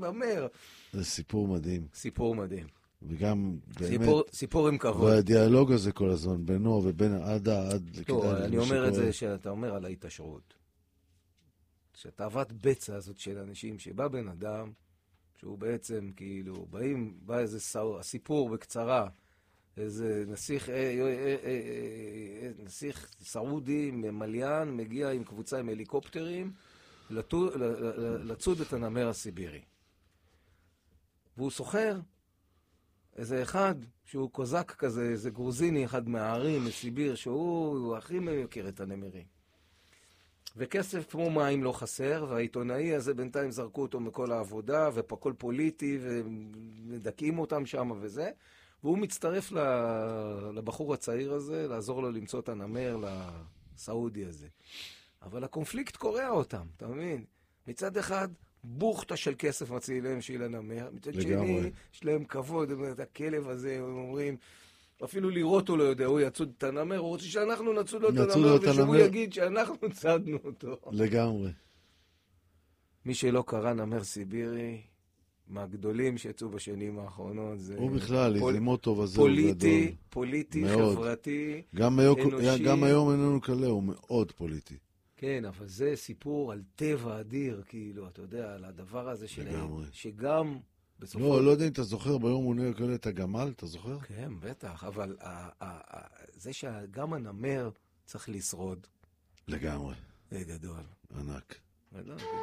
נמר. זה סיפור מדהים. סיפור מדהים. וגם באמת... סיפור עם כבוד. והדיאלוג הזה כל הזמן, בינו ובין עדה עד לכדאי. אני אומר את זה שאתה אומר על ההתעשרות. שהתאוות בצע הזאת של אנשים, שבא בן אדם, שהוא בעצם כאילו, בא איזה סיפור בקצרה, איזה נסיך סעודי מליין, מגיע עם קבוצה עם הליקופטרים, לצוד את הנמר הסיבירי. והוא סוחר איזה אחד, שהוא קוזק כזה, איזה גרוזיני, אחד מהערים, מסיביר, שהוא הכי מכיר את הנמרים. וכסף כמו מים לא חסר, והעיתונאי הזה בינתיים זרקו אותו מכל העבודה, והכל פוליטי, ומדכאים אותם שם וזה, והוא מצטרף לבחור הצעיר הזה, לעזור לו למצוא את הנמר לסעודי הזה. אבל הקונפליקט קורע אותם, אתה מבין? מצד אחד, בוכתה של כסף מציעים להם שיהיה לנמר, מצד שני, יש להם כבוד, הכלב הזה, הם אומרים, אפילו לראות הוא לא יודע, הוא יצוד את הנמר, הוא רוצה שאנחנו נצוד לו את הנמר, ושהוא יגיד שאנחנו צדנו אותו. לגמרי. מי שלא קרא נמר סיבירי, מהגדולים שיצאו בשנים האחרונות, זה... הוא בכלל, איזה מוטו וזה פוליטי, חברתי, אנושי. גם היום איננו כלה, הוא מאוד פוליטי. כן, אבל זה סיפור על טבע אדיר, כאילו, אתה יודע, על הדבר הזה שלהם, שגם... לא יודע אם אתה זוכר, ביום הוא נראה כאלה את הגמל, אתה זוכר? כן, בטח, אבל זה שגם הנמר צריך לשרוד. לגמרי. זה גדול. ענק.